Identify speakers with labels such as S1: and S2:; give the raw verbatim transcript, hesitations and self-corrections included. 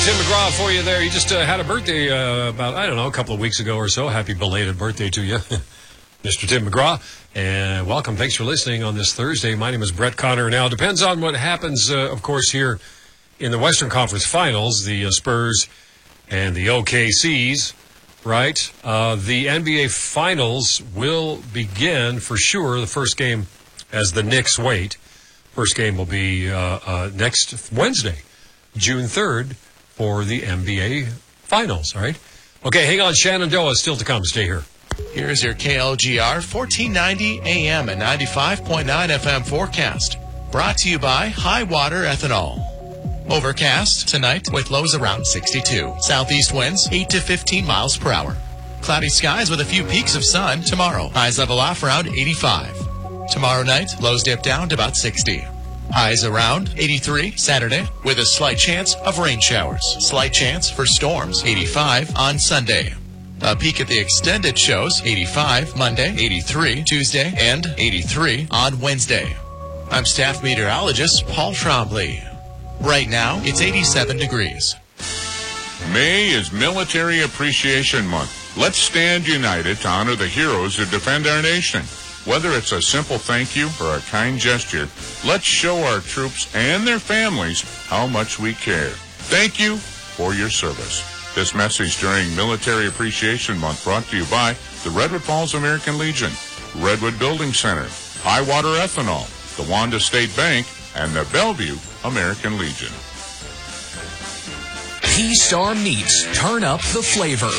S1: Tim McGraw for you there. He just uh, had a birthday uh, about, I don't know, a couple of weeks ago or so. Happy belated birthday to you, Mister Tim McGraw. And welcome. Thanks for listening on this Thursday. My name is Brett Connor. Now, it depends on what happens, uh, of course, here in the Western Conference Finals, the uh, Spurs and the O K Cs, right? Uh, the N B A Finals will begin for sure. The first game as the Knicks wait. First game will be uh, uh, next Wednesday, June third, for the N B A Finals, all right? Okay, hang on. Shenandoah is still to come. Stay here.
S2: Here's your K L G R fourteen ninety A M and ninety-five point nine F M forecast. Brought to you by High Water Ethanol. Overcast tonight with lows around sixty-two. Southeast winds eight to fifteen miles per hour. Cloudy skies with a few peaks of sun tomorrow. Highs level off around eighty-five. Tomorrow night, lows dip down to about sixty. Highs around eighty-three Saturday with a slight chance of rain showers. Slight chance for storms, eighty-five on Sunday. A peek at the extended shows, eighty-five Monday, eighty-three Tuesday, and eighty-three on Wednesday. I'm staff meteorologist Paul Trombley. Right now, it's eighty-seven degrees.
S3: May is Military Appreciation Month. Let's stand united to honor the heroes who defend our nation. Whether it's a simple thank you or a kind gesture, let's show our troops and their families how much we care. Thank you for your service. This message during Military Appreciation Month brought to you by the Redwood Falls American Legion, Redwood Building Center, High Water Ethanol, the Wanda State Bank, and the Bellevue American Legion.
S4: P-Star Meats. Turn up the flavor.